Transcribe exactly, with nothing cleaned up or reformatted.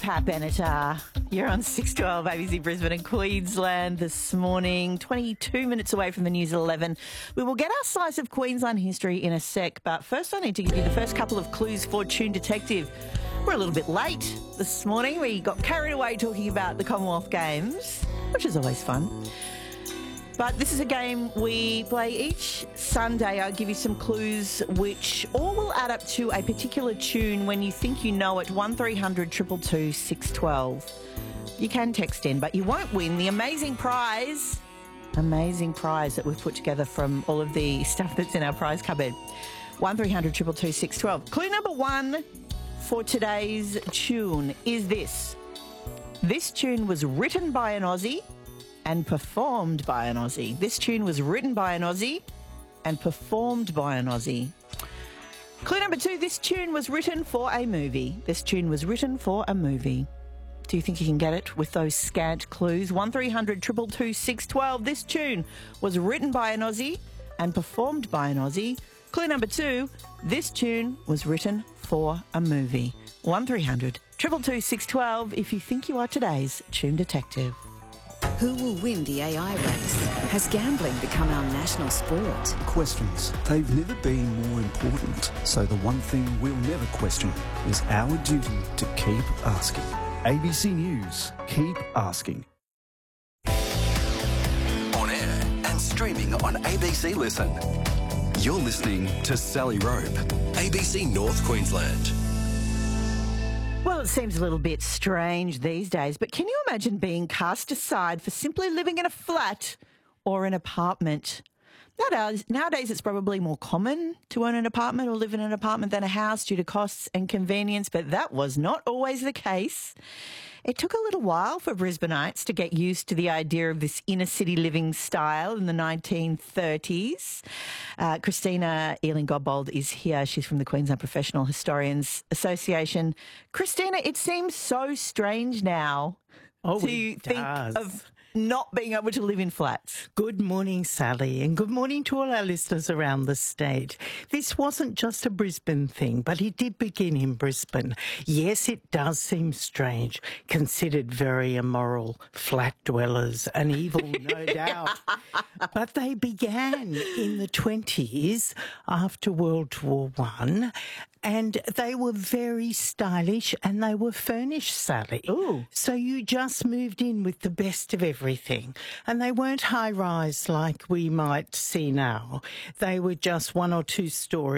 Pat Benatar. You're on six twelve A B C Brisbane and Queensland this morning, twenty-two minutes away from the news at eleven. We will get our slice of Queensland history in a sec, but first I need to give you the first couple of clues for Tune Detective. We're a little bit late this morning. We got carried away talking about the Commonwealth Games, which is always fun. But this is a game we play each Sunday. I'll give you some clues which all will add up to a particular tune. When you think you know it, one three hundred two two two six one two. You can text in, but you won't win the amazing prize, amazing prize that we've put together from all of the stuff that's in our prize cupboard. one three hundred two two two six one two. Clue number one for today's tune is this. This tune was written by an Aussie and performed by an Aussie. This tune was written by an Aussie and performed by an Aussie. Clue number two, this tune was written for a movie. This tune was written for a movie. Do you think you can get it with those scant clues? one three hundred two two two six one two. This tune was written by an Aussie and performed by an Aussie. Clue number two, this tune was written for a movie. one three hundred two two two six one two if you think you are today's Tune Detective. Who will win the A I race? Has gambling become our national sport? Questions. They've never been more important. So the one thing we'll never question is our duty to keep asking. A B C News. Keep asking. On air and streaming on A B C Listen. You're listening to Sally Rope, A B C North Queensland. Well, it seems a little bit strange these days, but can you imagine being cast aside for simply living in a flat or an apartment? Nowadays, nowadays it's probably more common to own an apartment or live in an apartment than a house due to costs and convenience, but that was not always the case. It took a little while for Brisbaneites to get used to the idea of this inner city living style in the nineteen thirties. Uh, Christina Ealing-Godbold is here. She's from the Queensland Professional Historians Association. Christina, it seems so strange now oh, to think does. of not being able to live in flats. Good morning, Sally, and good morning to all our listeners around the state. This wasn't just a Brisbane thing, but it did begin in Brisbane. Yes, it does seem strange, considered very immoral flat dwellers and evil, no doubt. But they began in the twenties after World War One, and they were very stylish and they were furnished, Sally. Ooh. So you just moved in with the best of everything. And they weren't high-rise like we might see now. They were just one or two stories.